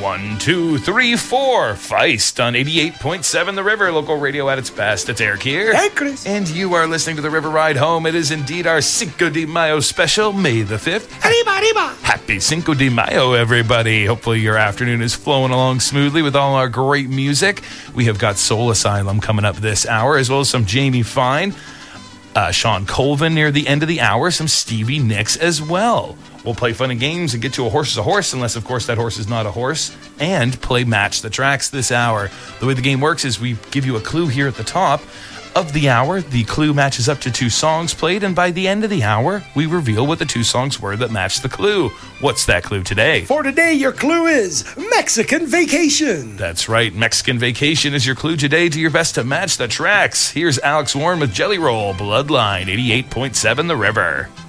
1, 2, 3, 4. Feist on 88.7 The River, local radio at its best. It's Eric here. Hey, Chris. And you are listening to The River Ride Home. It is indeed our Cinco de Mayo special, May the 5th. Arriba, arriba. Happy Cinco de Mayo, everybody. Hopefully your afternoon is flowing along smoothly with all our great music. We have got Soul Asylum coming up this hour, as well as some Jamie Fine, Sean Colvin near the end of the hour, some Stevie Nicks as well. We'll play fun and games and get to a horse is a horse, unless, of course, that horse is not a horse, and play Match the Tracks this hour. The way the game works is we give you a clue here at the top of the hour. The clue matches up to 2 songs played, and by the end of the hour, we reveal what the 2 songs were that matched the clue. What's that clue today? For today, your clue is Mexican Vacation. That's right. Mexican Vacation is your clue today. Do your best to match the tracks. Here's Alex Warren with Jelly Roll, Bloodline, 88.7 The River.